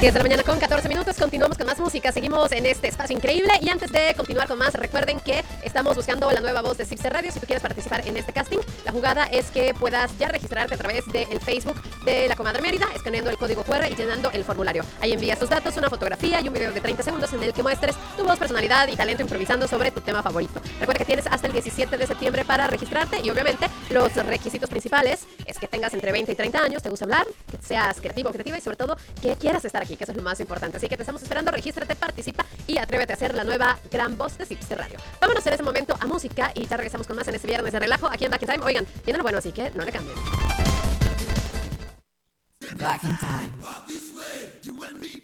10 de la mañana con 14 minutos, continuamos con más música, seguimos en este espacio increíble y antes de continuar con más, recuerden que estamos buscando la nueva voz de Cipster Radio. Si tú quieres participar en este casting, la jugada es que puedas ya registrarte a través del Facebook de La Comadre Mérida, escaneando el código QR y llenando el formulario. Ahí envías tus datos, una fotografía y un video de 30 segundos en el que muestres tu voz, personalidad y talento improvisando sobre tu tema favorito. Recuerda que tienes hasta el 17 de septiembre para registrarte y obviamente los requisitos principales es que tengas entre 20 y 30 años, te gusta hablar, que seas creativo o creativa y sobre todo que quieras estar aquí, que eso es lo más importante. Así que te estamos esperando, regístrate, participa y atrévete a ser la nueva gran voz de Cipster Radio. Vámonos en este momento a música y ya regresamos con más en este viernes de relajo aquí en Back in Time. Oigan, viene lo bueno, así que no le cambien. Back in Time.